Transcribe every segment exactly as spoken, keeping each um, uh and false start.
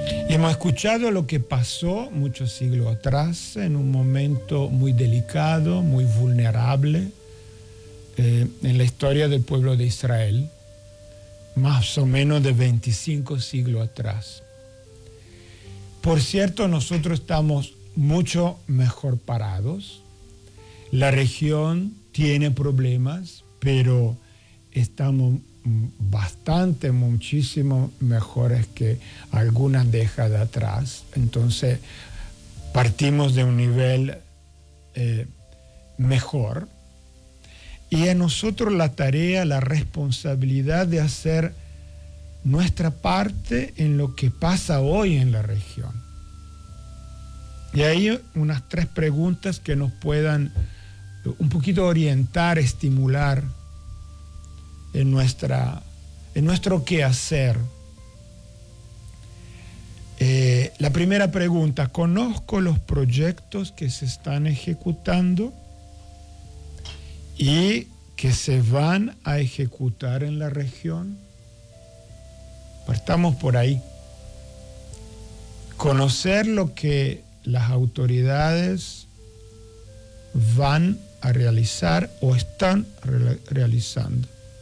Hemos escuchado lo que pasó muchos siglos atrás, en un momento muy delicado, muy vulnerable, eh, en la historia del pueblo de Israel, más o menos de veinticinco siglos atrás. Por cierto, nosotros estamos mucho mejor parados. La región tiene problemas, pero estamos bastante, muchísimo mejores que algunas décadas atrás. Entonces, partimos de un nivel eh, mejor. Y a nosotros la tarea, la responsabilidad de hacer nuestra parte en lo que pasa hoy en la región. Y hay unas tres preguntas que nos puedan un poquito orientar, estimular en, nuestra, en nuestro quehacer. Eh, la primera pregunta: ¿conozco los proyectos que se están ejecutando y que se van a ejecutar en la región? Partamos por ahí. Conocer lo que las autoridades van a realizar o están re- realizando.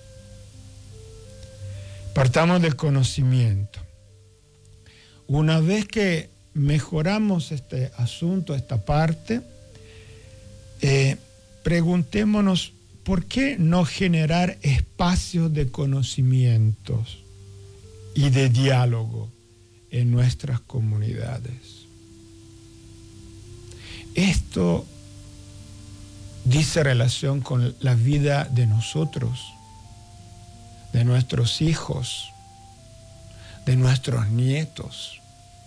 Partamos del conocimiento. Una vez que mejoramos este asunto, esta parte, eh, preguntémonos por qué no generar espacios de conocimientos y de diálogo en nuestras comunidades. Esto dice relación con la vida de nosotros, de nuestros hijos, de nuestros nietos.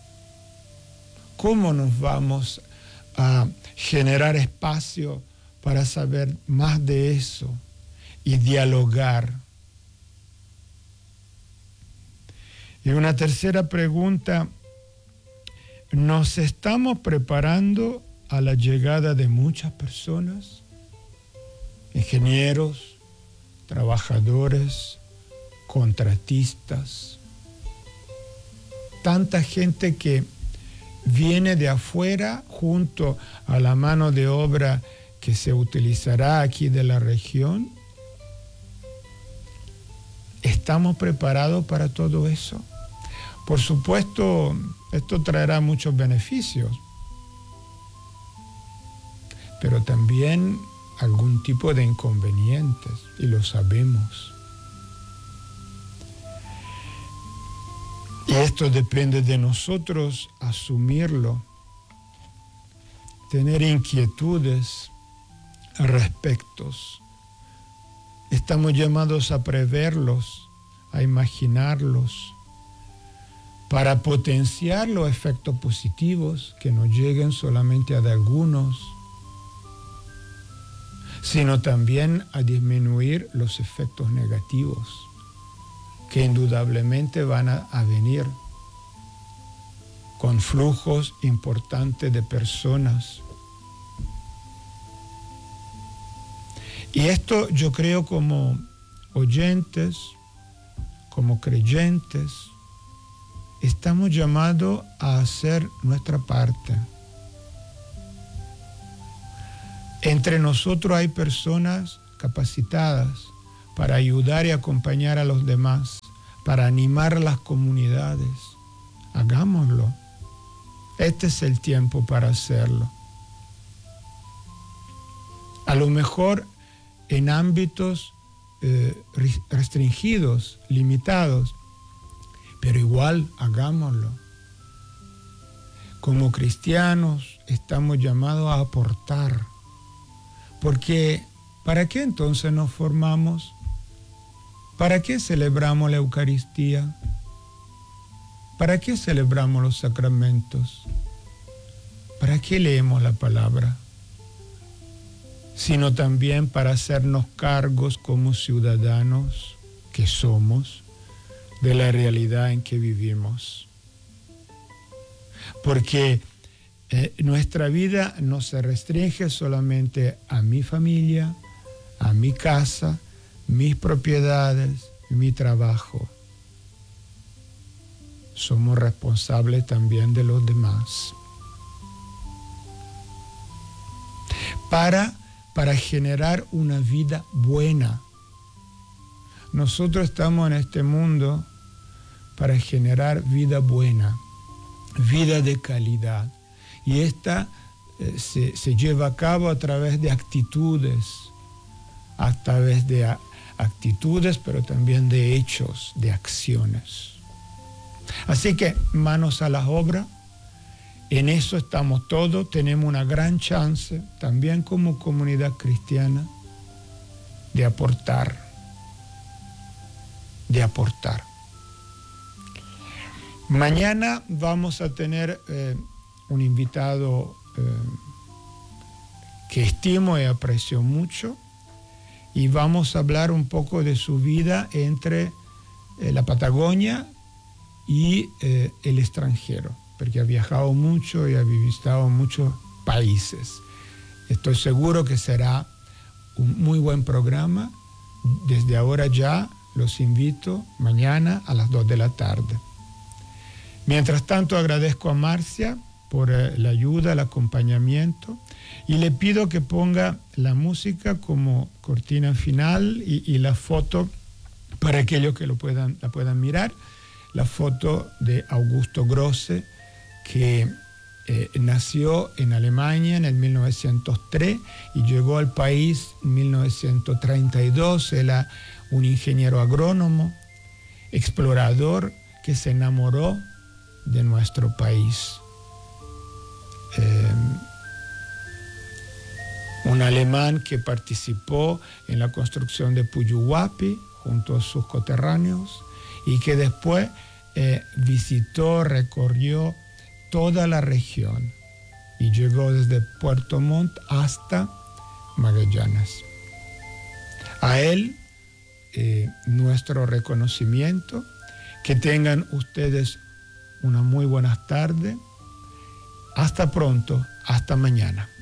¿Cómo nos vamos a generar espacio para saber más de eso y dialogar? Y una tercera pregunta: ¿nos estamos preparando a la llegada de muchas personas? Ingenieros, trabajadores, contratistas, tanta gente que viene de afuera junto a la mano de obra que se utilizará aquí de la región. ¿Estamos preparados para todo eso? Por supuesto, esto traerá muchos beneficios, pero también algún tipo de inconvenientes, y lo sabemos. Y esto depende de nosotros asumirlo, tener inquietudes al respecto. Estamos llamados a preverlos, a imaginarlos, para potenciar los efectos positivos que no lleguen solamente a de algunos, sino también a disminuir los efectos negativos que indudablemente van a, a venir con flujos importantes de personas. Y esto yo creo, como oyentes, como creyentes, estamos llamados a hacer nuestra parte. Entre nosotros hay personas capacitadas para ayudar y acompañar a los demás, para animar a las comunidades. Hagámoslo. Este es el tiempo para hacerlo. A lo mejor en ámbitos eh, restringidos, limitados, pero igual hagámoslo. Como cristianos estamos llamados a aportar, porque ¿para qué entonces nos formamos? ¿Para qué celebramos la Eucaristía? ¿Para qué celebramos los sacramentos? ¿Para qué leemos la palabra? Sino también para hacernos cargos como ciudadanos que somos de la realidad en que vivimos. Porque eh, nuestra vida no se restringe solamente a mi familia, a mi casa, mis propiedades, mi trabajo. somos responsables también de los demás. Para, para generar una vida buena. Nosotros estamos en este mundo para generar vida buena, vida de calidad. Y esta eh, se, se lleva a cabo a través de actitudes, a través de a, actitudes, pero también de hechos, de acciones. Así que manos a la obra, en eso estamos todos, tenemos una gran chance, también como comunidad cristiana, de aportar, de aportar. Mañana vamos a tener eh, un invitado eh, que estimo y aprecio mucho, y vamos a hablar un poco de su vida entre eh, la Patagonia y eh, el extranjero, porque ha viajado mucho y ha visitado muchos países. Estoy seguro que será un muy buen programa. Desde ahora ya los invito mañana a las dos de la tarde. Mientras tanto, agradezco a Marcia por eh, la ayuda, el acompañamiento, y le pido que ponga la música como cortina final y, y la foto para aquellos que lo puedan, la puedan mirar, la foto de Augusto Grosse, que eh, nació en Alemania en el mil novecientos tres y llegó al país en mil novecientos treinta y dos. Era un ingeniero agrónomo, explorador, que se enamoró de nuestro país. Eh, un alemán que participó en la construcción de Puyuhuapi junto a sus coterráneos y que después eh, visitó, recorrió toda la región y llegó desde Puerto Montt hasta Magallanes. A él, eh, nuestro reconocimiento. Que tengan ustedes una muy buena tarde. Hasta pronto, hasta mañana.